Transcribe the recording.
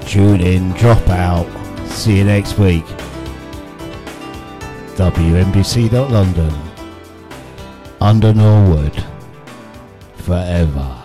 Tune in, drop out. See you next week. WNBC.London. Under Norwood. Forever.